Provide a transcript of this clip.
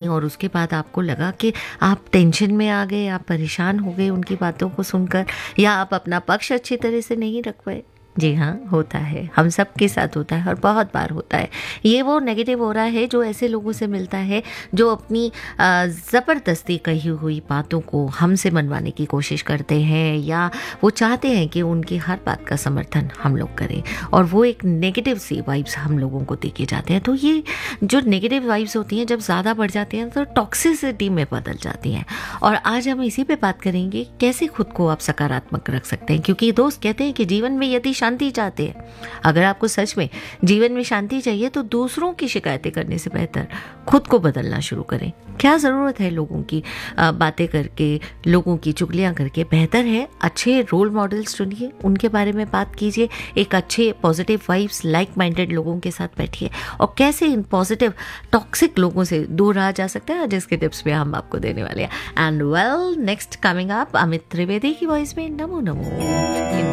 और उसके बाद आपको लगा कि आप टेंशन में आ गए, आप परेशान हो गए उनकी बातों को सुनकर, या आप अपना पक्ष अच्छी तरह से नहीं रख पाए। जी हाँ, होता है, हम सब के साथ होता है और बहुत बार होता है। ये वो नेगेटिव हो रहा है जो ऐसे लोगों से मिलता है जो अपनी ज़बरदस्ती कही हुई बातों को हमसे मनवाने की कोशिश करते हैं, या वो चाहते हैं कि उनकी हर बात का समर्थन हम लोग करें, और वो एक नेगेटिव सी वाइब्स हम लोगों को देके जाते हैं। तो ये जो नेगेटिव वाइब्स होती हैं जब ज़्यादा बढ़ जाती हैं तो टॉक्सिसिटी में बदल जाती हैं। और आज हम इसी पे बात करेंगे, कैसे खुद को आप सकारात्मक रख सकते हैं। क्योंकि दोस्त कहते हैं कि जीवन में यदि शांति चाहते हैं, अगर आपको सच में जीवन में शांति चाहिए, तो दूसरों की शिकायतें करने से बेहतर खुद को बदलना शुरू करें। क्या ज़रूरत है लोगों की बातें करके, लोगों की चुगलियां करके? बेहतर है अच्छे रोल मॉडल्स चुनिए, उनके बारे में बात कीजिए, एक अच्छे पॉजिटिव वाइब्स, लाइक माइंडेड लोगों के साथ बैठिए, और कैसे इन पॉजिटिव टॉक्सिक लोगों से दूर रहा जा सकता है, जिसके टिप्स भी हम आपको देने वाले हैं। And well, next coming up, Amit Trivedi की वॉइस में नमो नमो।